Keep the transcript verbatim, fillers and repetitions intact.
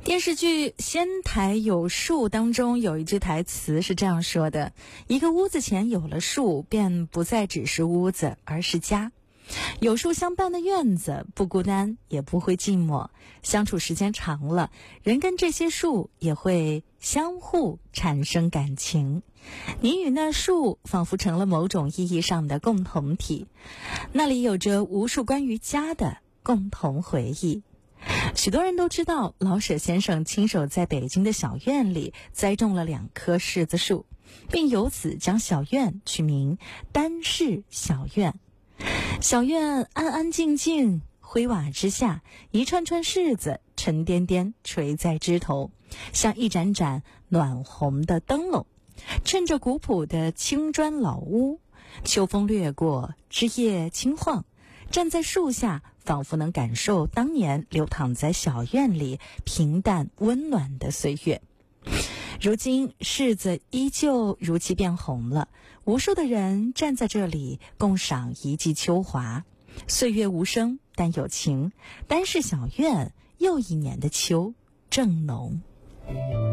电视剧《仙台有树》当中有一句台词是这样说的：一个屋子前有了树，便不再只是屋子，而是家。有树相伴的院子不孤单，也不会寂寞。相处时间长了，人跟这些树也会相互产生感情。你与那树仿佛成了某种意义上的共同体，那里有着无数关于家的共同回忆。许多人都知道，老舍先生亲手在北京的小院里栽种了两棵柿子树，并由此将小院取名丹柿小院。小院安安静静，灰瓦之下，一串串柿子沉甸甸垂在枝头，像一盏盏暖红的灯笼，衬着古朴的青砖老屋。秋风掠过，枝叶轻晃，站在树下，仿佛能感受当年流淌在小院里平淡温暖的岁月。如今柿子依旧如期变红了，无数的人站在这里共赏一季秋华。岁月无声，但有情。丹柿小院，又一年的秋正浓。